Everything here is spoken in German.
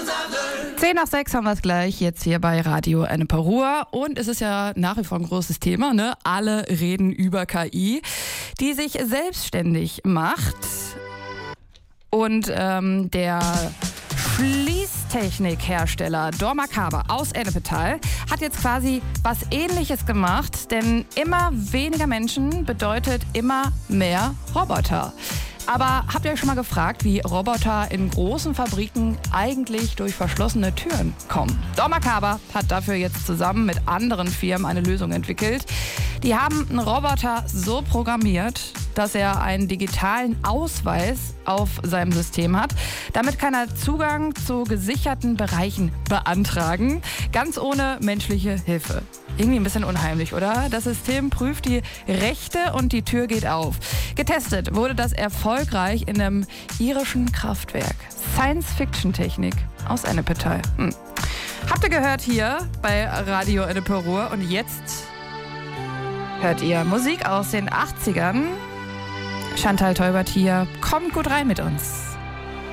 10:06 haben wir es gleich, jetzt hier bei Radio Ennepe Ruhr. Und es ist ja nach wie vor ein großes Thema, ne? Alle reden über KI, die sich selbstständig macht. Und der Schließtechnikhersteller Dormakaba aus Ennepetal hat jetzt quasi was Ähnliches gemacht, denn immer weniger Menschen bedeutet immer mehr Roboter. Aber habt ihr euch schon mal gefragt, wie Roboter in großen Fabriken eigentlich durch verschlossene Türen kommen? Dormakaba hat dafür jetzt zusammen mit anderen Firmen eine Lösung entwickelt. Die haben einen Roboter so programmiert, dass er einen digitalen Ausweis auf seinem System hat. Damit kann er Zugang zu gesicherten Bereichen beantragen, ganz ohne menschliche Hilfe. Irgendwie ein bisschen unheimlich, oder? Das System prüft die Rechte und die Tür geht auf. Getestet wurde das erfolgreich in einem irischen Kraftwerk. Science-Fiction-Technik aus Ennepetal. Habt ihr gehört hier bei Radio Ennepe Ruhr und jetzt hört ihr Musik aus den 80ern. Chantal Teubert hier. Kommt gut rein mit uns.